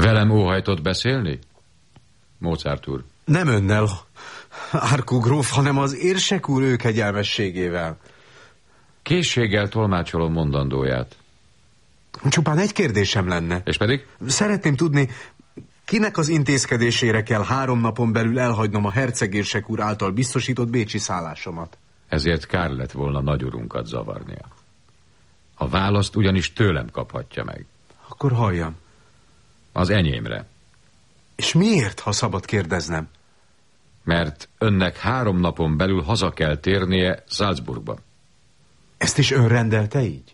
Velem óhajtott beszélni? Mozart úr. Nem önnel, Árkó gróf, hanem az érsek úr őkegyelmességével. Készséggel tolmácsolom mondandóját. Csupán egy kérdésem lenne. És pedig? Szeretném tudni, kinek az intézkedésére kell 3 napon belül elhagynom a hercegérsek úr által biztosított bécsi szállásomat? Ezért kár lett volna nagyurunkat zavarnia. A választ ugyanis tőlem kaphatja meg. Akkor halljam. Az enyémre. És miért, ha szabad kérdeznem? Mert önnek 3 napon belül haza kell térnie Salzburgba. Ezt is ön rendelte így?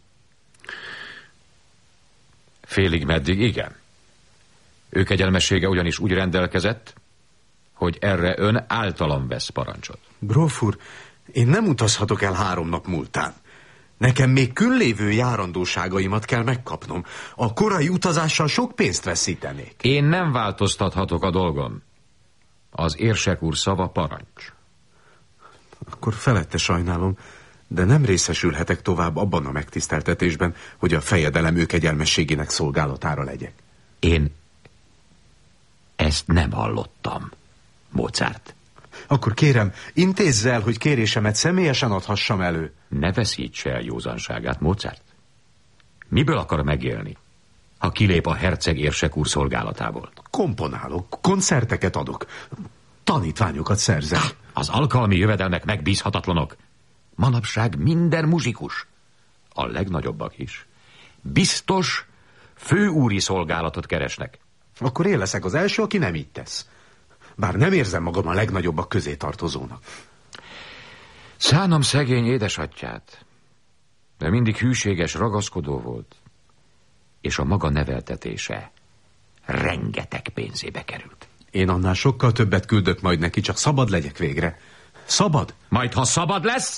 Félig meddig igen. Őkegyelmessége ugyanis úgy rendelkezett, hogy erre ön általam vesz parancsot. Gróf úr, én nem utazhatok el 3 nap múltán. Nekem még küllévő járandóságaimat kell megkapnom. A korai utazással sok pénzt veszítenék. Én nem változtathatok a dolgon. Az érsek úr szava parancs. Akkor felette sajnálom, de nem részesülhetek tovább abban a megtiszteltetésben, hogy a fejedelem őkegyelmességének szolgálatára legyek. Én ezt nem hallottam, Mozart. Akkor kérem, intézz el, hogy kérésemet személyesen adhassam elő. Ne veszítse el józanságát, Mozart. Miből akar megélni, ha kilép a herceg érsek úr szolgálatából? Komponálok, koncerteket adok, tanítványokat szerzek. Az alkalmi jövedelmek megbízhatatlanok. Manapság minden muzsikus, a legnagyobbak is, biztos főúri szolgálatot keresnek. Akkor én leszek az első, aki nem így tesz. Bár nem érzem magam a legnagyobbak közé tartozónak. Szánom szegény édesatyját, de mindig hűséges, ragaszkodó volt, és a maga neveltetése rengeteg pénzébe került. Én annál sokkal többet küldök majd neki, csak szabad legyek végre. Szabad? Majd, ha szabad lesz,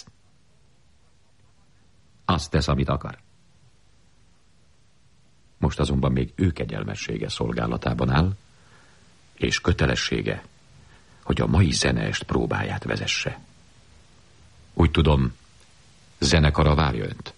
azt tesz, amit akar. Most azonban még őkegyelmessége szolgálatában áll, és kötelessége, hogy a mai zeneest próbáját vezesse. Úgy tudom, zenekara várja önt.